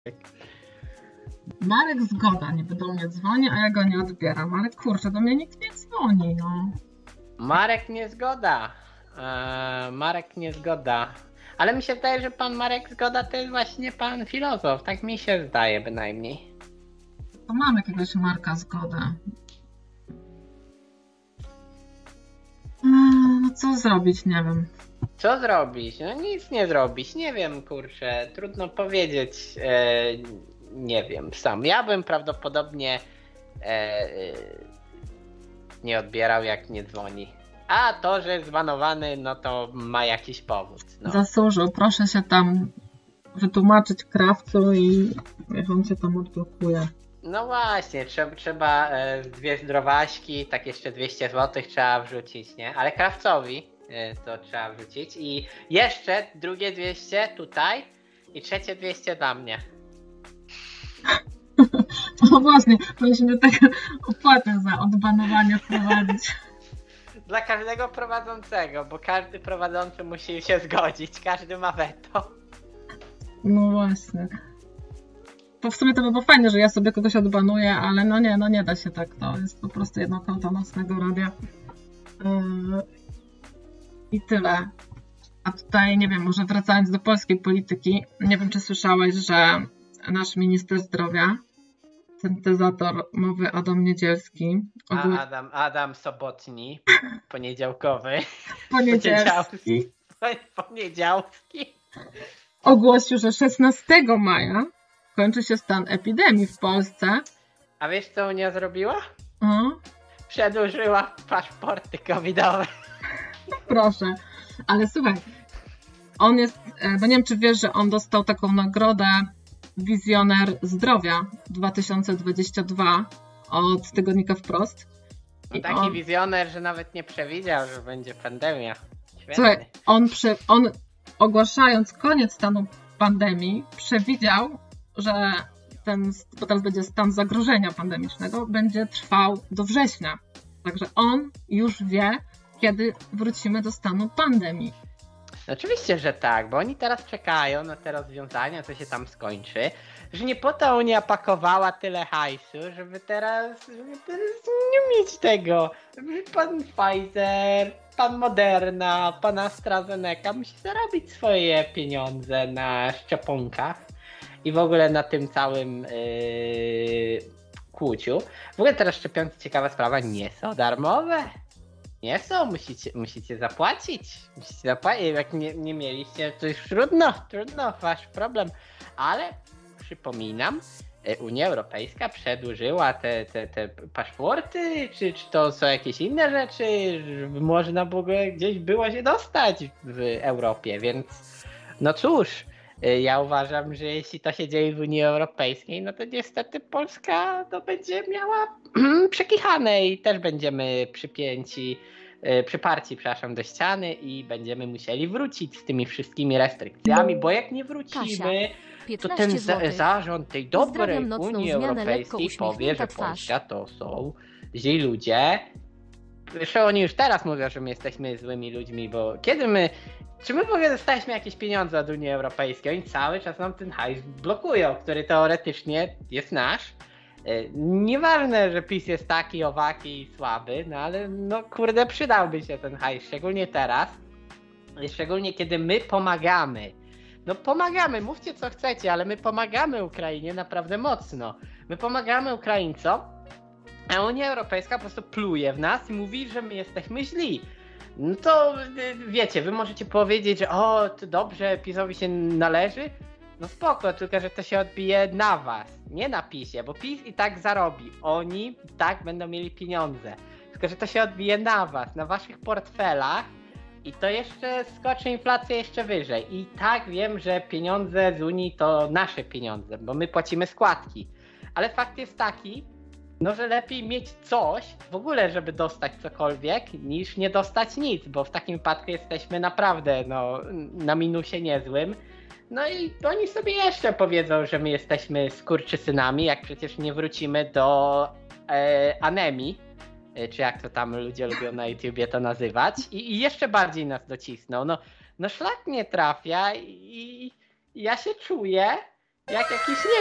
Marek Zgoda niby do mnie dzwoni, a ja go nie odbieram. Ale kurczę, do mnie nikt nie dzwoni, no. Marek Niezgoda. Marek Niezgoda. Ale mi się wydaje, że pan Marek Zgoda to jest właśnie pan filozof. Tak mi się zdaje bynajmniej. To mam jakiegoś Marka Zgoda. No co zrobić, nie wiem. Co zrobić? No nic nie zrobić. Nie wiem, kurczę. Trudno powiedzieć. Nie wiem sam. Ja bym prawdopodobnie nie odbierał, jak nie dzwoni. A to, że jest zbanowany, no to ma jakiś powód. No. Zasłużył. Proszę się tam wytłumaczyć krawcu i niech on cię tam odblokuje. No właśnie, trzeba 2 zdrowaśki, tak jeszcze 200 zł trzeba wrzucić, nie? Ale krawcowi to trzeba wrzucić i jeszcze drugie 200 tutaj i trzecie 200 dla mnie. No właśnie, powinniśmy taką opłatę za odbanowanie wprowadzić. Dla każdego prowadzącego, bo każdy prowadzący musi się zgodzić, każdy ma weto. No właśnie. To w sumie to by było fajne, że ja sobie kogoś odbanuję, ale no nie da się tak. To jest po prostu jedno konto Nocnego Radia. I tyle. A tutaj, nie wiem, może wracając do polskiej polityki, nie wiem, czy słyszałeś, że nasz minister zdrowia, syntezator mowy Adam Niedzielski... Adam Sobotni, poniedziałkowy. Poniedziałski. Ogłosił, że 16 maja kończy się stan epidemii w Polsce. A wiesz, co Unia zrobiła? O? Przedłużyła paszporty covidowe. Proszę, ale słuchaj, on jest, bo nie wiem, czy wiesz, że on dostał taką nagrodę Wizjoner Zdrowia 2022 od tygodnika Wprost. No taki wizjoner, że nawet nie przewidział, że będzie pandemia. Świetny. Słuchaj, on ogłaszając koniec stanu pandemii przewidział, że bo teraz będzie stan zagrożenia pandemicznego, będzie trwał do września. Także on już wie, kiedy wrócimy do stanu pandemii. Oczywiście, że tak, bo oni teraz czekają na te rozwiązania, co się tam skończy, że nie po to Unia pakowała tyle hajsu, żeby teraz nie mieć tego. Pan Pfizer, pan Moderna, pan AstraZeneca musi zarobić swoje pieniądze na szczepionkach i w ogóle na tym całym kłuciu. W ogóle teraz szczepionki, ciekawa sprawa, nie są darmowe. Nie są, musicie zapłacić. Jak nie mieliście, to już trudno, wasz problem. Ale przypominam, Unia Europejska przedłużyła te paszporty, czy to są jakieś inne rzeczy, żeby można w ogóle gdzieś było się dostać w Europie, więc no cóż, ja uważam, że jeśli to się dzieje w Unii Europejskiej, no to niestety Polska to będzie miała przekichane i też będziemy przyparci do ściany i będziemy musieli wrócić z tymi wszystkimi restrykcjami, bo jak nie wrócimy, to ten zarząd tej dobrej Unii Europejskiej powie, że Polska to są źli ludzie. Zresztą oni już teraz mówią, że my jesteśmy złymi ludźmi, bo czy my w ogóle dostaliśmy jakieś pieniądze od Unii Europejskiej? Oni cały czas nam ten hajs blokują, który teoretycznie jest nasz. Nieważne, że PiS jest taki, owaki i słaby, no ale no kurde, przydałby się ten hajs, szczególnie teraz. Szczególnie kiedy my pomagamy. No pomagamy, mówcie co chcecie, ale my pomagamy Ukrainie naprawdę mocno. My pomagamy Ukraińcom, a Unia Europejska po prostu pluje w nas i mówi, że my jesteśmy źli. No to wiecie, wy możecie powiedzieć, że o, to dobrze, PiS-owi się należy. No spoko, tylko że to się odbije na was, nie na PiS-ie, bo PiS i tak zarobi. Oni i tak będą mieli pieniądze. Tylko że to się odbije na was, na waszych portfelach i to jeszcze skoczy inflację jeszcze wyżej. I tak wiem, że pieniądze z Unii to nasze pieniądze, bo my płacimy składki. Ale fakt jest taki, no że lepiej mieć coś, w ogóle żeby dostać cokolwiek, niż nie dostać nic, bo w takim wypadku jesteśmy naprawdę na minusie niezłym. No i oni sobie jeszcze powiedzą, że my jesteśmy skurczysynami, jak przecież nie wrócimy do anemii, czy jak to tam ludzie lubią na YouTubie to nazywać, i jeszcze bardziej nas docisną. No szlak nie trafia i ja się czuję, Jak jakiś, nie